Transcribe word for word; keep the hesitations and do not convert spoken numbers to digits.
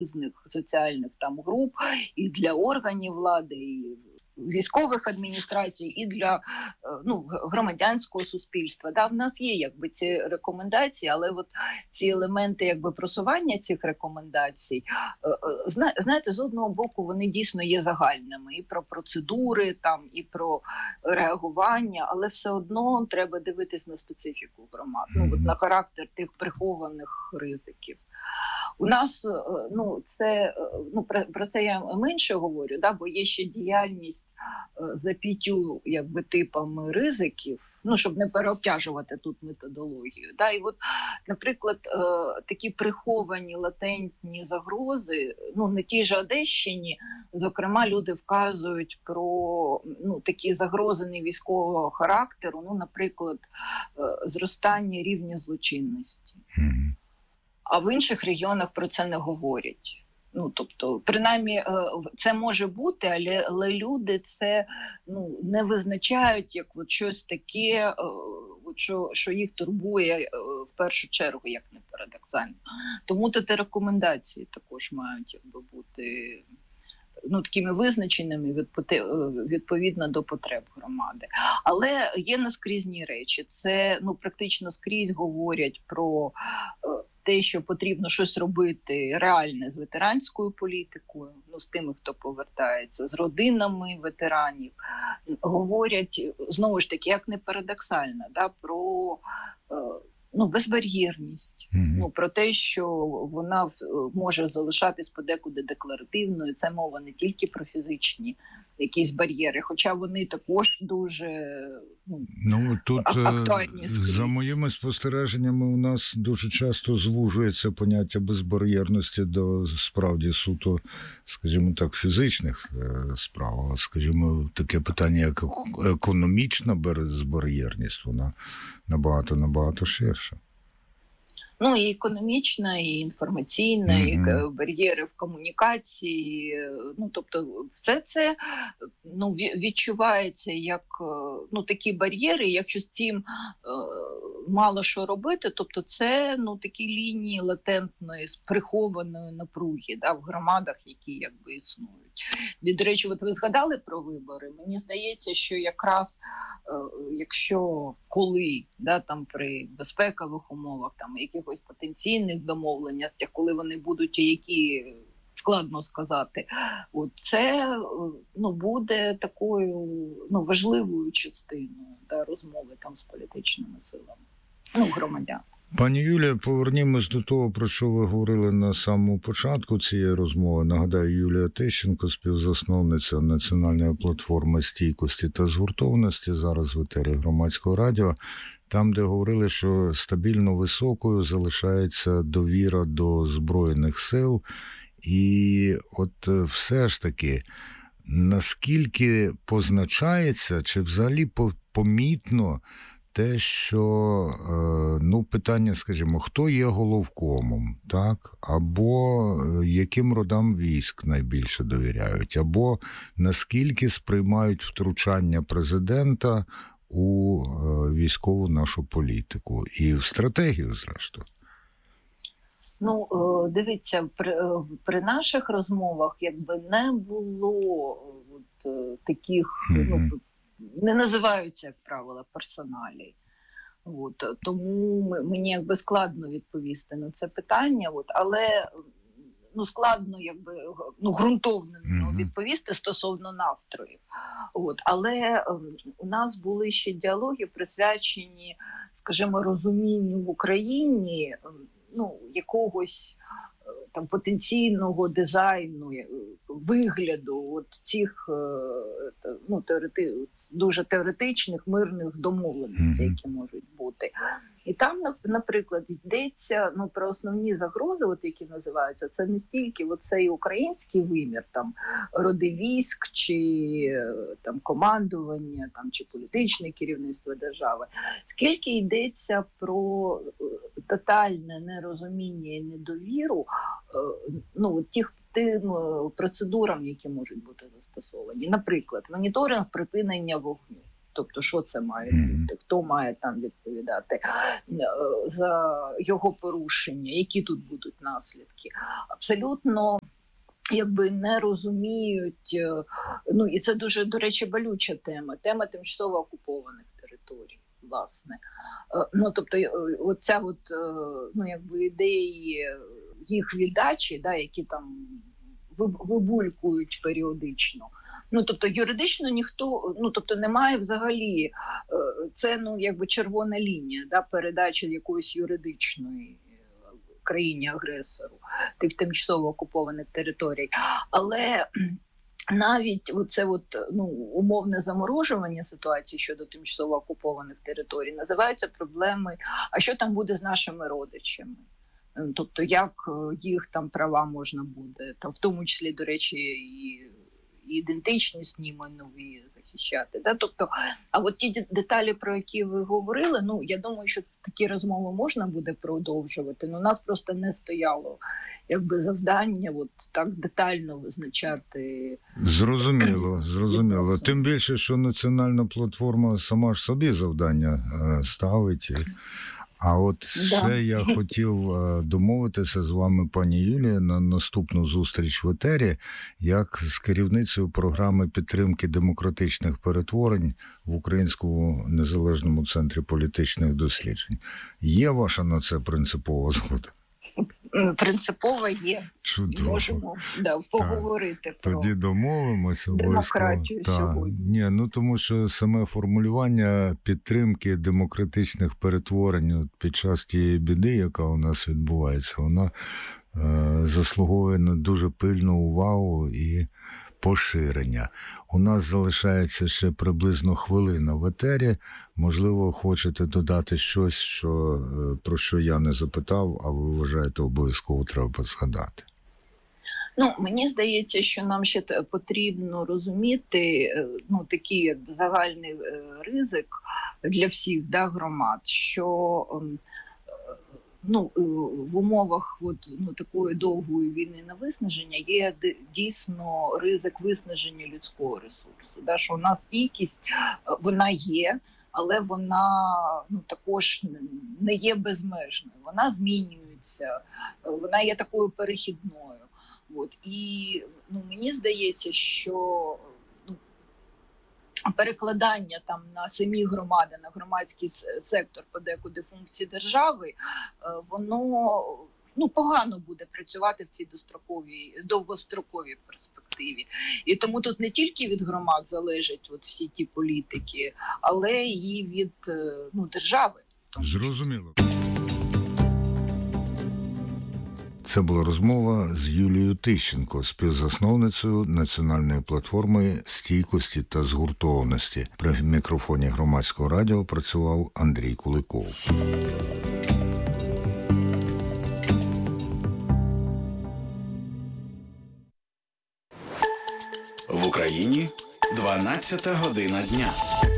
різних соціальних там груп, і для органів влади, і військових адміністрацій, і для ну, громадянського суспільства. Да, в нас є якби ці рекомендації, але от ці елементи якби просування цих рекомендацій, знаєте, з одного боку вони дійсно є загальними, і про процедури, там, і про реагування, але все одно треба дивитись на специфіку громад, ну, от на характер тих прихованих ризиків. У нас, ну, це, ну, про, про це я менше говорю, да, бо є ще діяльність за п'ятью, якби, типами ризиків, ну, щоб не переобтяжувати тут методологію. Да, і от, наприклад, такі приховані, латентні загрози, ну, на тій же Одещині, зокрема, люди вказують про, ну, такі загрози невійськового характеру, ну, наприклад, зростання рівня злочинності. А в інших регіонах про це не говорять. Ну, тобто, принаймні, це може бути, але, але люди це, ну, не визначають як от щось таке, що, що їх турбує в першу чергу, як не парадоксально. Тому тут і рекомендації також мають якби бути, ну, такими визначеними відповідно до потреб громади. Але є наскрізні речі. Це, ну, практично скрізь говорять про те, що потрібно щось робити реальне з ветеранською політикою, ну, з тими, хто повертається, з родинами ветеранів. Говорять, знову ж таки, як не парадоксально, да, про, ну, безбар'єрність, mm-hmm. ну, про те, що вона може залишатись подекуди декларативною. Це мова не тільки про фізичні якісь бар'єри, хоча вони також дуже, ну, ну, тут, актуальні. За моїми спостереженнями, у нас дуже часто звужується поняття безбар'єрності до справді суто, скажімо так, фізичних справ. Скажімо, таке питання, як економічна безбар'єрність, вона набагато-набагато ширша. Ну, і економічна, і інформаційна, mm-hmm. і бар'єри в комунікації. Ну, тобто, все це, ну, відчувається як, ну, такі бар'єри, якщо з цим е, мало що робити, тобто це, ну, такі лінії латентної, прихованої напруги, да, в громадах, які якби існують. І, до речі, от ви згадали про вибори. Мені здається, що якраз е, якщо коли, да, там при безпекових умовах, там якихось потенційних домовленнях, коли вони будуть, які складно сказати, от це, ну, буде такою, ну, важливою частиною, да, розмови там з політичними силами, ну, громадян. Пані Юлія, повернімось до того, про що ви говорили на самому початку цієї розмови. Нагадаю, Юлія Тищенко, співзасновниця Національної платформи стійкості та згуртованості, зараз в етері Громадського радіо, там, де говорили, що стабільно високою залишається довіра до Збройних сил. І от все ж таки, наскільки позначається, чи взагалі помітно те, що, ну, питання, скажімо, хто є головкомом, так, або яким родам військ найбільше довіряють, або наскільки сприймають втручання президента у військову нашу політику і в стратегію, зрештою. Ну, дивіться, при, при наших розмовах якби не було от, таких, mm-hmm. ну, не називаються, як правило, персоналі. От, тому мені якби складно відповісти на це питання, от, але, ну, складно якби, ну, ґрунтовно mm-hmm. відповісти стосовно настроїв. От, але у нас були ще діалоги, присвячені, скажімо, розумінню в Україні, ну, якогось там потенційного дизайну, вигляду от цих, ну, теорети... дуже теоретичних мирних домовленостей, mm-hmm. які можуть бути. І там, наприклад, йдеться, ну, про основні загрози, от, які називаються, це не стільки цей український вимір, там, роди військ, чи там, командування, там, чи політичне керівництво держави, скільки йдеться про тотальне нерозуміння і недовіру, ну, тих тим процедурам, які можуть бути застосовані. Наприклад, моніторинг припинення вогню. Тобто, що це має бути? Хто має там відповідати за його порушення? Які тут будуть наслідки? Абсолютно, якби не розуміють, ну і це дуже, до речі, болюча тема, тема тимчасово окупованих територій, власне. Ну, тобто, оця от, ну, якби ідеї їх віддачі, да, які там вибулькують періодично. Ну, тобто, юридично ніхто, ну, тобто, немає взагалі, це, ну, якби червона лінія, да, передачі якоїсь юридичної країні-агресору тих тимчасово окупованих територій. Але навіть оце от, ну, умовне заморожування ситуації щодо тимчасово окупованих територій називаються проблеми, а що там буде з нашими родичами? Тобто, як їх там права можна буде, там, в тому числі, до речі, і ідентичність нові захищати. Да? Тобто, а от ті деталі, про які ви говорили, ну, я думаю, що такі розмови можна буде продовжувати, але у нас просто не стояло якби завдання от так детально визначати. Зрозуміло, зрозуміло. Тим більше, що національна платформа сама ж собі завдання ставить. А от ще да. я хотів домовитися з вами, пані Юлія, на наступну зустріч в етері, як з керівницею програми підтримки демократичних перетворень в Українському незалежному центрі політичних досліджень. Є ваша на це принципова згода? Принципово є. Чудово. Можемо да, поговорити так. про Тоді домовимося. демократію сьогодні. Ні, ну тому що саме формулювання підтримки демократичних перетворень під час тієї біди, яка у нас відбувається, вона е, заслуговує на дуже пильну увагу і поширення. У нас залишається ще приблизно хвилина в етері. Можливо, хочете додати щось, що, про що я не запитав, а ви вважаєте, обов'язково треба згадати? Ну, мені здається, що нам ще потрібно розуміти, ну, такий якби загальний ризик для всіх, да, громад, що ну, в умовах от, ну, такої довгої війни на виснаження є дійсно ризик виснаження людського ресурсу. Да, що у нас стійкість, вона є, але вона, ну, також не є безмежною. Вона змінюється, вона є такою перехідною. От. І, ну, мені здається, що перекладання там на самі громади, на громадський сектор подекуди функції держави, воно, ну, погано буде працювати в цій достроковій, довгостроковій перспективі. І тому тут не тільки від громад залежать от всі ті політики, але і від, ну, держави. Зрозуміло. Це була розмова з Юлією Тищенко, співзасновницею національної платформи стійкості та згуртованості. При мікрофоні Громадського радіо працював Андрій Куликов. В Україні дванадцята година дня.